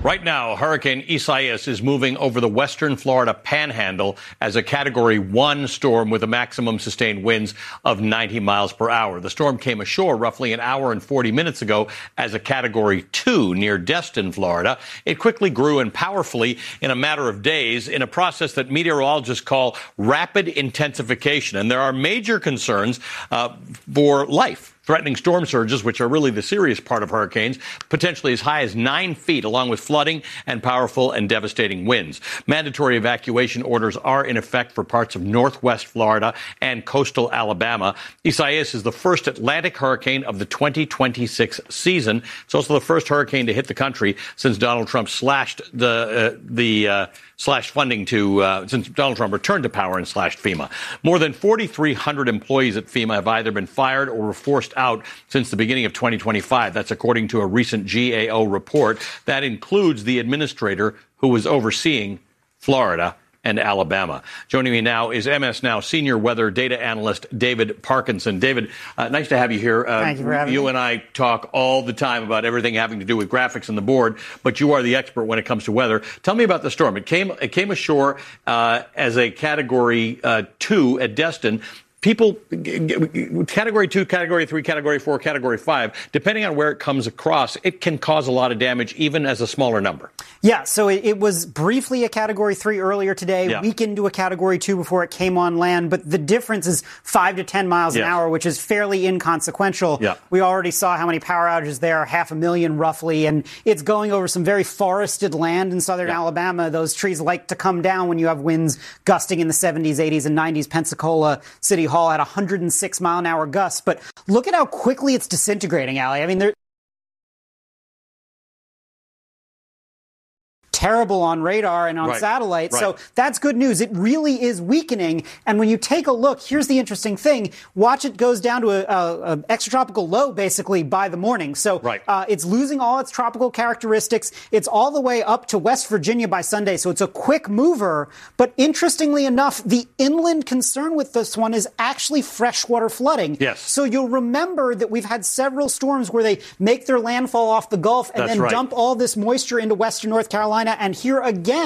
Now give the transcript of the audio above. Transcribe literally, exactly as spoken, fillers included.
Right now, Hurricane Isaias is moving over the western Florida panhandle as a Category one storm with a maximum sustained winds of ninety miles per hour. The storm came ashore roughly an hour and forty minutes ago as a Category two near Destin, Florida. It quickly grew and powerfully in a matter of days in a process that meteorologists call rapid intensification. And there are major concerns uh, for life. Threatening storm surges, which are really the serious part of hurricanes, potentially as high as nine feet, along with flooding and powerful and devastating winds. Mandatory evacuation orders are in effect for parts of northwest Florida and coastal Alabama. Isaias is the first Atlantic hurricane of the twenty twenty-six season. It's also the first hurricane to hit the country since Donald Trump slashed the uh, the uh, slashed funding to uh, since Donald Trump returned to power and slashed FEMA. More than forty-three hundred employees at FEMA have either been fired or were forced out since the beginning of twenty twenty-five. That's according to a recent G A O report. That includes the administrator who was overseeing Florida and Alabama. Joining me now is M S Now senior weather data analyst David Parkinson. David, uh, nice to have you here. Uh, Thank you for having you me. and I talk all the time about everything having to do with graphics on the board, but you are the expert when it comes to weather. Tell me about the storm. It came it came ashore uh, as a Category uh, two at Destin. People, Category two, Category three, Category four, Category five, depending on where it comes across, it can cause a lot of damage, even as a smaller number. Yeah, so it, it was briefly a Category three earlier today, yeah. weakened to a Category two before it came on land, but the difference is five to ten miles yes. an hour, which is fairly inconsequential. Yeah. We already saw how many power outages there are, half a million roughly, and it's going over some very forested land in southern yeah. Alabama. Those trees like to come down when you have winds gusting in the seventies, eighties, and nineties. Pensacola City Hall had one hundred six mile an hour gusts, but look at how quickly it's disintegrating, Allie. I mean, there terrible on radar and on right. satellite. Right. So that's good news. It really is weakening. And when you take a look, here's the interesting thing. Watch it goes down to a, a, a extratropical low basically by the morning. So right. uh, it's losing all its tropical characteristics. It's all the way up to West Virginia by Sunday. So it's a quick mover. But interestingly enough, the inland concern with this one is actually freshwater flooding. Yes. So you'll remember that we've had several storms where they make their landfall off the Gulf and That's then right. dump all this moisture into western North Carolina. And here again,